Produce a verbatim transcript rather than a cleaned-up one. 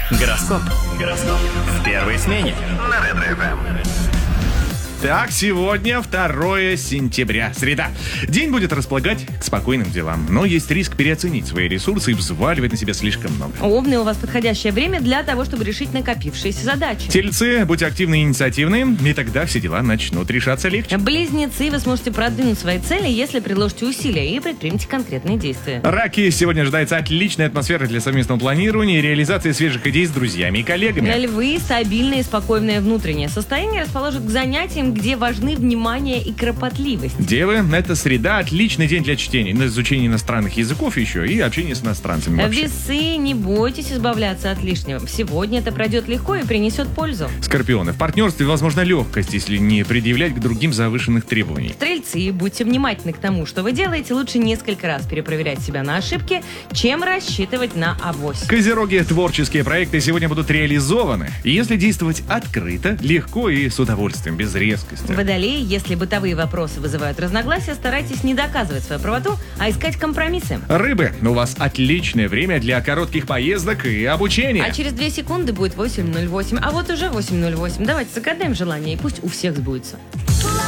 Гороскоп. Гороскоп. В первой смене. На Ретро-эф эм. Так, сегодня второе сентября, среда. День будет располагать к спокойным делам, но есть риск переоценить свои ресурсы и взваливать на себя слишком много. Овны, у вас подходящее время для того, чтобы решить накопившиеся задачи. Тельцы, будьте активны и инициативны, и тогда все дела начнут решаться легче. Близнецы, вы сможете продвинуть свои цели, если предложите усилия и предпримете конкретные действия. Раки, сегодня ожидается отличная атмосфера для совместного планирования и реализации свежих идей с друзьями и коллегами. Львы, стабильное и спокойное внутреннее состояние расположит к занятиям, где важны внимание и кропотливость. Девы, это среда, отличный день для чтения, на изучение иностранных языков еще и общения с иностранцами вообще. Весы, не бойтесь избавляться от лишнего. Сегодня это пройдет легко и принесет пользу. Скорпионы, в партнерстве возможна легкость, если не предъявлять к другим завышенных требований. Стрельцы, будьте внимательны к тому, что вы делаете. Лучше несколько раз перепроверять себя на ошибки, чем рассчитывать на авось. Козероги, творческие проекты сегодня будут реализованы, если действовать открыто, легко и с удовольствием, без резкости. Водолеи, если бытовые вопросы вызывают разногласия, старайтесь не доказывать свою правоту, а искать компромиссы. Рыбы, у вас отличное время для коротких поездок и обучения. А через две секунды будет восемь ноль восемь, а вот уже восемь ноль восемь. Давайте загадаем желание, и пусть у всех сбудется.